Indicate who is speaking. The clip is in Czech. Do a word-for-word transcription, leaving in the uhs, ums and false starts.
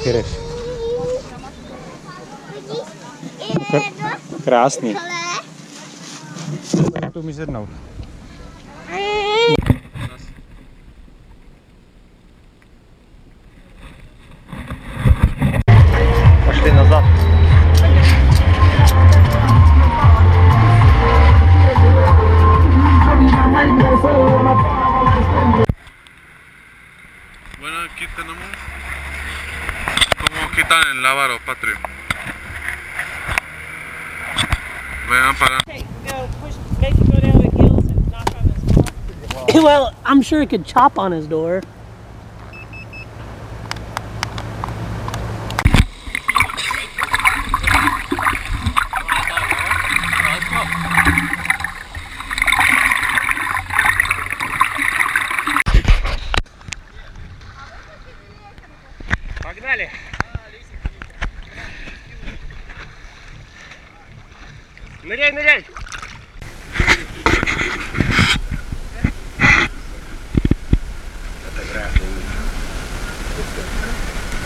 Speaker 1: jedeš. Krásný. Tu umíš jednou. Pošli nazad.
Speaker 2: Bueno, aquí tenemos cómo quitan el lábaro, Patrio. Vean para.
Speaker 3: Well, I'm sure it could chop on his door.
Speaker 4: Погнали! Ныряй, ныряй!